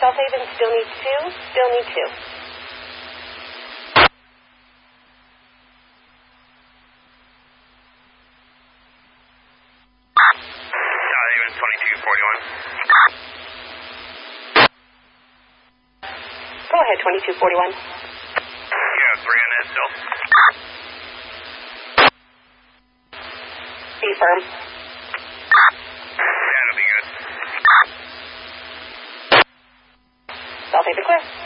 South Haven, still need 2, still need 2. South Haven, 2241. Go ahead, 2241. You have 3 on that still? Be firm. That'll be good. South Haven clear.